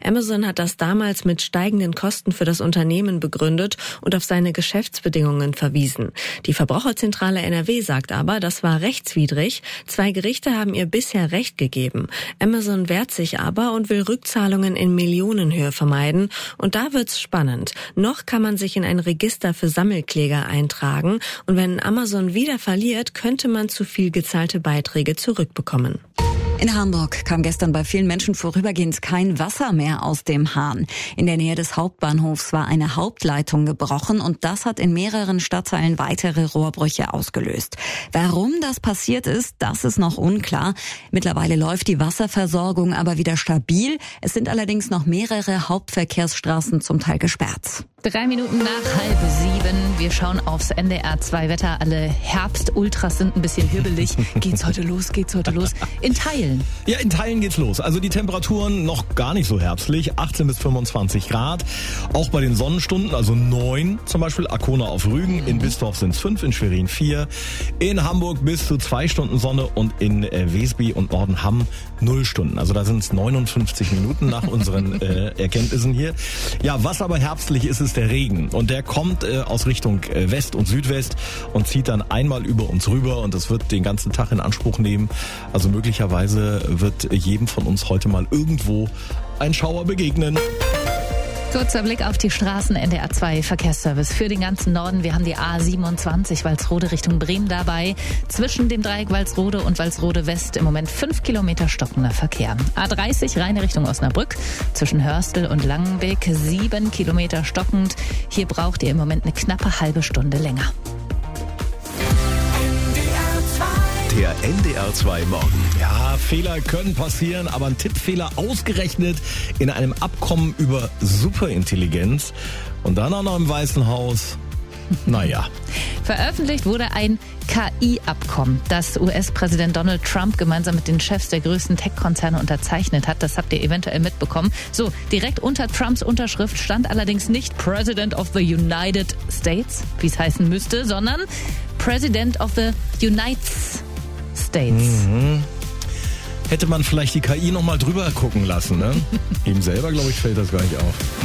Amazon hat das damals mit steigenden Kosten für das Unternehmen begründet und auf seine Geschäftsbedingungen verwiesen. Die Verbraucherzentrale NRW sagt aber, das war rechtswidrig. 2 Gerichte haben ihr bisher Recht gegeben. Amazon wehrt sich aber und will Rückzahlungen in Millionenhöhe vermeiden. Und da wird's spannend. Noch kann man sich in ein Register für Sammelkläger eintragen. Und wenn Amazon wieder verliert, könnte man zu viel gezahlte Beiträge zurückbekommen. In Hamburg kam gestern bei vielen Menschen vorübergehend kein Wasser mehr aus dem Hahn. In der Nähe des Hauptbahnhofs war eine Hauptleitung gebrochen und das hat in mehreren Stadtteilen weitere Rohrbrüche ausgelöst. Warum das passiert ist, das ist noch unklar. Mittlerweile läuft die Wasserversorgung aber wieder stabil. Es sind allerdings noch mehrere Hauptverkehrsstraßen zum Teil gesperrt. 3 Minuten nach 6:30. Wir schauen aufs NDR2 Wetter. Alle Herbst-Ultras sind ein bisschen hibbelig. Geht's heute los? In Teilen. Ja, in Teilen geht's los. Also die Temperaturen noch gar nicht so herbstlich. 18 bis 25 Grad. Auch bei den Sonnenstunden, also 9 zum Beispiel. Arkona auf Rügen. In Bistorf sind's 5, in Schwerin 4. In Hamburg bis zu 2 Stunden Sonne und in Wesby und Nordenham 0 Stunden. Also da sind's 59 Minuten nach unseren Erkenntnissen hier. Ja, was aber herbstlich ist, ist der Regen. Und der kommt aus Richtung West und Südwest und zieht dann einmal über uns rüber und das wird den ganzen Tag in Anspruch nehmen. Also möglicherweise wird jedem von uns heute mal irgendwo ein Schauer begegnen. Kurzer Blick auf die Straßen, NDR2 Verkehrsservice für den ganzen Norden. Wir haben die A27 Walsrode Richtung Bremen dabei. Zwischen dem Dreieck Walsrode und Walsrode West im Moment 5 Kilometer stockender Verkehr. A30 reine Richtung Osnabrück. Zwischen Hörstel und Langenbeek 7 Kilometer stockend. Hier braucht ihr im Moment eine knappe halbe Stunde länger. Der NDR2 Morgen. Ja, Fehler können passieren, aber ein Tippfehler ausgerechnet in einem Abkommen über Superintelligenz und dann auch noch im Weißen Haus. Naja. Veröffentlicht wurde ein KI-Abkommen, das US-Präsident Donald Trump gemeinsam mit den Chefs der größten Tech-Konzerne unterzeichnet hat. Das habt ihr eventuell mitbekommen. So, direkt unter Trumps Unterschrift stand allerdings nicht President of the United States, wie es heißen müsste, sondern President of the United States. Hätte man vielleicht die KI noch mal drüber gucken lassen, ne? Ihm selber, glaube ich, fällt das gar nicht auf.